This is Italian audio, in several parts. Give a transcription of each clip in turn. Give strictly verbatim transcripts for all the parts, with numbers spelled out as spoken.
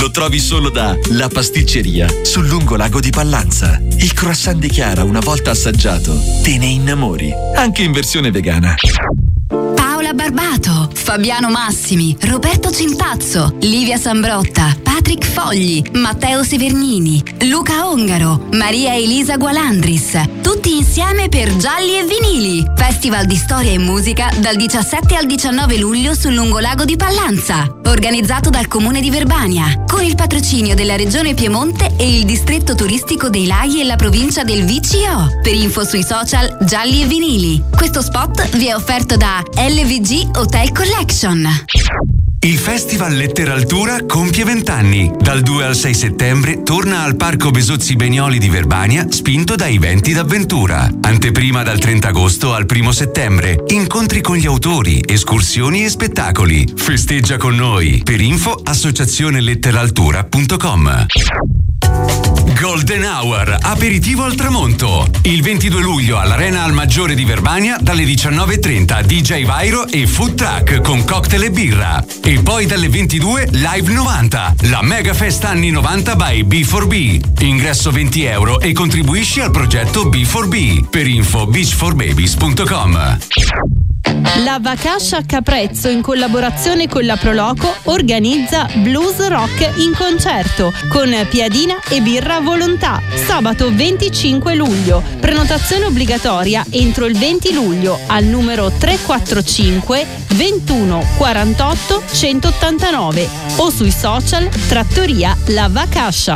lo trovi solo da La Pasticceria sul lungolago di Pallanza. Il croissant di Chiara, una volta assaggiato, te ne innamori, anche in versione vegana. Paola Barbato, Fabiano Massimi, Roberto Cimpazzo, Livia Sambrotta, Patrick Fogli, Matteo Severnini, Luca Ongaro, Maria Elisa Gualandris, tutti insieme per Gialli e Vinili, Festival di Storia e Musica dal diciassette al diciannove luglio sul lungolago di Pallanza, organizzato dal Comune di Verbania, con il patrocinio della Regione Piemonte e il distretto turistico dei Laghi e la provincia del V C O. Per info sui social Gialli e Vinili. Questo spot vi è offerto da L V G Hotel Collection. Il Festival Letteraltura compie vent'anni. Dal due al sei settembre torna al Parco Besozzi Benioli di Verbania, spinto da eventi d'avventura. Anteprima dal trenta agosto al primo settembre. Incontri con gli autori, escursioni e spettacoli. Festeggia con noi. Per info associazione letteraltura punto com. Golden Hour, aperitivo al tramonto. Il ventidue luglio all'Arena Al Maggiore di Verbania dalle diciannove e trenta D J Vairo e food truck con cocktail e birra. E poi dalle ventidue Live novanta, la mega festa anni novanta by B four B. Ingresso venti euro e contribuisci al progetto B four B. Per info beach for babies punto com. La Vacascia Caprezzo, in collaborazione con la Proloco, organizza Blues Rock in concerto con piadina e birra a volontà, sabato venticinque luglio. Prenotazione obbligatoria entro il venti luglio al numero tre quattro cinque ventuno quarantotto centottantanove o sui social Trattoria La Vacascia.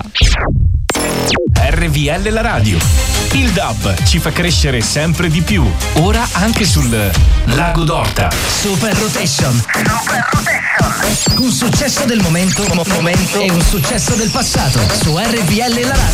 R V L la radio. Il D A B ci fa crescere sempre di più. Ora anche sul Lago d'Orta. Super Rotation. Super Rotation. Un successo del momento, momento e un successo del passato su R V L la radio.